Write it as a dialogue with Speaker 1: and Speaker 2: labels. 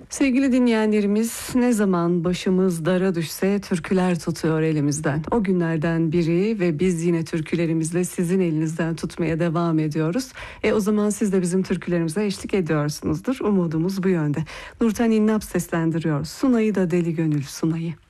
Speaker 1: Sevgili dinleyenlerimiz, ne zaman başımız dara düşse türküler tutuyor elimizden. O günlerden biri ve biz yine türkülerimizle sizin elinizden tutmaya devam ediyoruz. O zaman siz de bizim türkülerimize eşlik ediyorsunuzdur. Umudumuz bu yönde. Nurten İnnap seslendiriyor. Sunay'ı da deli gönül Sunay'ı.